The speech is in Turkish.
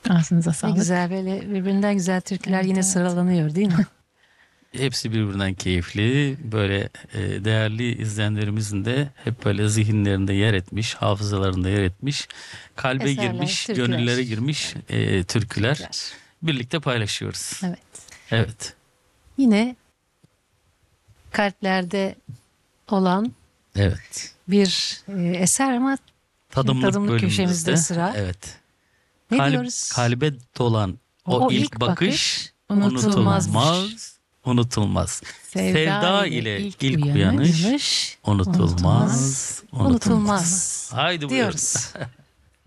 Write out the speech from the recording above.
Ağzınıza Ne sağlık. güzel, böyle birbirinden güzel türküler Evet, yine evet. sıralanıyor değil mi? Hepsi birbirinden keyifli. Böyle değerli izleyenlerimizin de hep böyle zihinlerinde yer etmiş, hafızalarında yer etmiş, kalbe Eserler, girmiş, türküler. gönüllere girmiş türküler. Türküler. Birlikte paylaşıyoruz. Evet. Evet. Yine kalplerde olan Evet. bir eser ama Tadımlık tadımlık köşemizde bölümümüzde. sıra. Evet. Ne diyoruz? Kalbe dolan o ilk bakış unutulmazmış. unutulmaz. Sevda ile ilk uyanış uyanış unutulmaz. Unutulmaz. Haydi buyurun. Diyoruz.